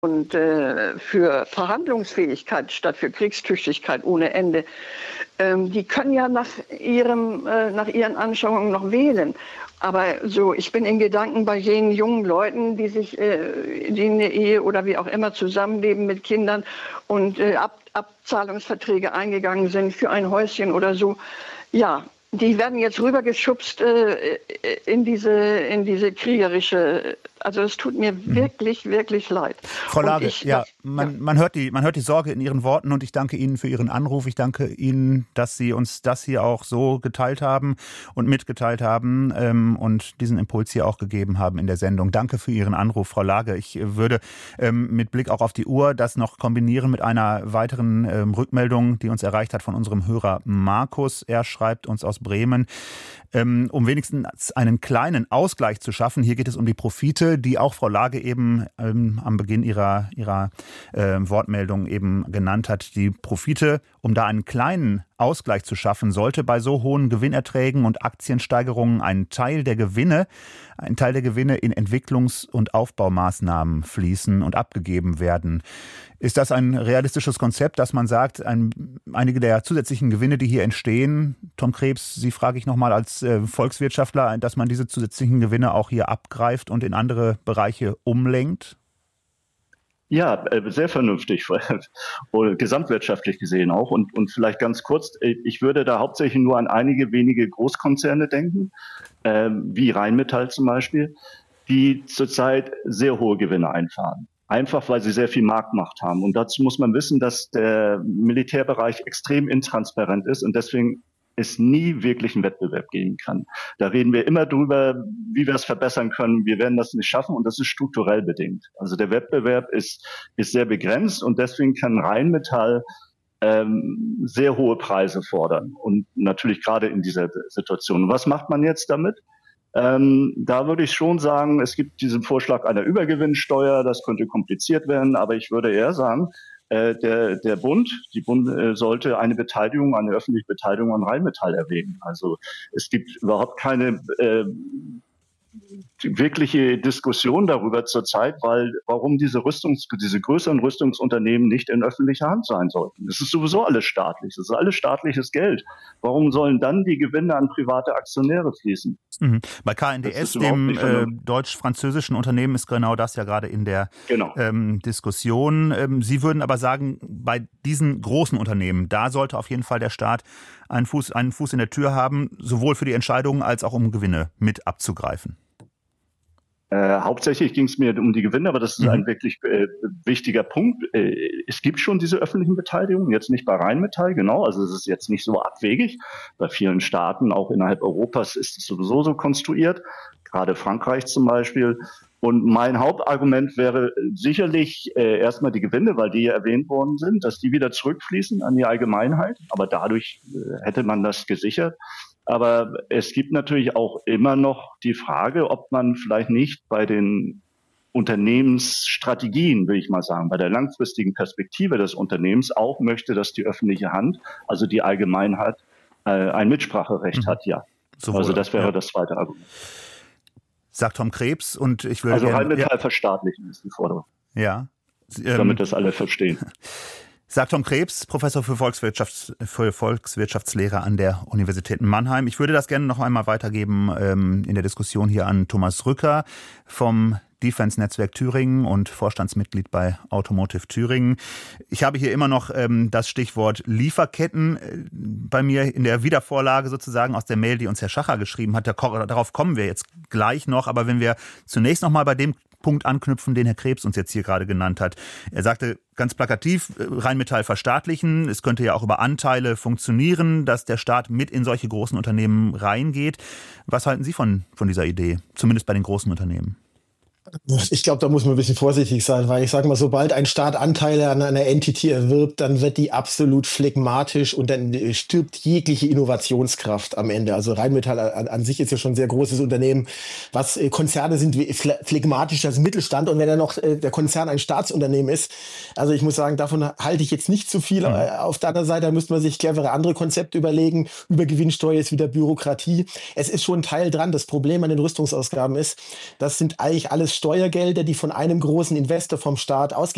und für Verhandlungsfähigkeit statt für Kriegstüchtigkeit ohne Ende, die können ja nach ihren Anschauungen noch wählen. Aber so, ich bin in Gedanken bei jenen jungen Leuten, die in der Ehe oder wie auch immer zusammenleben mit Kindern und Abzahlungsverträge eingegangen sind für ein Häuschen oder so. Ja, die werden jetzt rübergeschubst in diese kriegerische. Also es tut mir wirklich, wirklich leid. Frau Lage, man hört die Sorge in Ihren Worten und ich danke Ihnen für Ihren Anruf. Ich danke Ihnen, dass Sie uns das hier auch so geteilt haben und mitgeteilt haben und diesen Impuls hier auch gegeben haben in der Sendung. Danke für Ihren Anruf, Frau Lage. Ich würde mit Blick auch auf die Uhr das noch kombinieren mit einer weiteren Rückmeldung, die uns erreicht hat von unserem Hörer Markus. Er schreibt uns aus Bremen, um wenigstens einen kleinen Ausgleich zu schaffen. Hier geht es um die Profite, die auch Frau Lage eben am Beginn ihrer Wortmeldung eben genannt hat. Die Profite, um da einen kleinen Ausgleich zu schaffen, sollte bei so hohen Gewinnerträgen und Aktiensteigerungen ein Teil der Gewinne in Entwicklungs- und Aufbaumaßnahmen fließen und abgegeben werden. Ist das ein realistisches Konzept, dass man sagt, einige der zusätzlichen Gewinne, die hier entstehen, Tom Krebs, Sie frage ich nochmal als Volkswirtschaftler, dass man diese zusätzlichen Gewinne auch hier abgreift und in andere Bereiche umlenkt? Ja, sehr vernünftig, gesamtwirtschaftlich gesehen auch. Und vielleicht ganz kurz, ich würde da hauptsächlich nur an einige wenige Großkonzerne denken, wie Rheinmetall zum Beispiel, die zurzeit sehr hohe Gewinne einfahren. Einfach, weil sie sehr viel Marktmacht haben. Und dazu muss man wissen, dass der Militärbereich extrem intransparent ist und deswegen es nie wirklich einen Wettbewerb geben kann. Da reden wir immer drüber, wie wir es verbessern können. Wir werden das nicht schaffen und das ist strukturell bedingt. Also der Wettbewerb ist sehr begrenzt und deswegen kann Rheinmetall sehr hohe Preise fordern und natürlich gerade in dieser Situation. Was macht man jetzt damit? Da würde ich schon sagen, es gibt diesen Vorschlag einer Übergewinnsteuer, das könnte kompliziert werden, aber ich würde eher sagen, die Bund sollte eine öffentliche Beteiligung an Rheinmetall erwägen. Also es gibt überhaupt keine wirkliche Diskussion darüber zurzeit, warum diese größeren Rüstungsunternehmen nicht in öffentlicher Hand sein sollten. Es ist sowieso alles staatlich, es ist alles staatliches Geld. Warum sollen dann die Gewinne an private Aktionäre fließen? Bei KNDS, dem deutsch-französischen Unternehmen, ist genau das ja gerade in der Diskussion. Sie würden aber sagen, bei diesen großen Unternehmen, da sollte auf jeden Fall der Staat einen Fuß in der Tür haben, sowohl für die Entscheidungen als auch um Gewinne mit abzugreifen. Hauptsächlich ging es mir um die Gewinne, aber das ist ein wirklich wichtiger Punkt. Es gibt schon diese öffentlichen Beteiligungen, jetzt nicht bei Rheinmetall, genau, also es ist jetzt nicht so abwegig. Bei vielen Staaten, auch innerhalb Europas, ist es sowieso so konstruiert, gerade Frankreich zum Beispiel. Und mein Hauptargument wäre sicherlich erstmal die Gewinne, weil die ja erwähnt worden sind, dass die wieder zurückfließen an die Allgemeinheit, aber dadurch hätte man das gesichert. Aber es gibt natürlich auch immer noch die Frage, ob man vielleicht nicht bei den Unternehmensstrategien, will ich mal sagen, bei der langfristigen Perspektive des Unternehmens auch möchte, dass die öffentliche Hand, also die Allgemeinheit, ein Mitspracherecht hat, ja. Also das wäre das zweite Argument. Sagt Tom Krebs und ich würde also Rheinmetall verstaatlichen ist die Forderung. Ja. Damit das alle verstehen. Sagt Tom Krebs, Professor für Volkswirtschaftslehre an der Universität Mannheim. Ich würde das gerne noch einmal weitergeben in der Diskussion hier an Thomas Rücker vom Defense-Netzwerk Thüringen und Vorstandsmitglied bei Automotive Thüringen. Ich habe hier immer noch das Stichwort Lieferketten bei mir in der Wiedervorlage sozusagen aus der Mail, die uns Herr Schacher geschrieben hat. Darauf kommen wir jetzt gleich noch. Aber wenn wir zunächst noch mal bei dem Punkt anknüpfen, den Herr Krebs uns jetzt hier gerade genannt hat. Er sagte ganz plakativ, Rheinmetall verstaatlichen. Es könnte ja auch über Anteile funktionieren, dass der Staat mit in solche großen Unternehmen reingeht. Was halten Sie von dieser Idee, zumindest bei den großen Unternehmen? Ich glaube, da muss man ein bisschen vorsichtig sein, weil ich sage mal, sobald ein Staat Anteile an einer Entity erwirbt, dann wird die absolut phlegmatisch und dann stirbt jegliche Innovationskraft am Ende. Also Rheinmetall an sich ist ja schon ein sehr großes Unternehmen. Konzerne sind phlegmatisch als Mittelstand und wenn dann noch der Konzern ein Staatsunternehmen ist, also ich muss sagen, davon halte ich jetzt nicht zu viel. Auf der anderen Seite müsste man sich clevere andere Konzepte überlegen. Übergewinnsteuer ist wieder Bürokratie. Es ist schon ein Teil dran. Das Problem an den Rüstungsausgaben ist, das sind eigentlich alles Steuergelder, die von einem großen Investor vom Staat ausgegeben